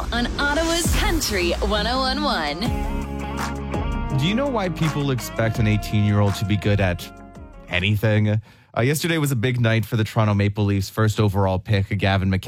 on Ottawa's Country 101.1. Do you know why people expect an 18-year-old to be good at anything? Yesterday was a big night for the Toronto Maple Leafs' first overall pick, Gavin McKenna.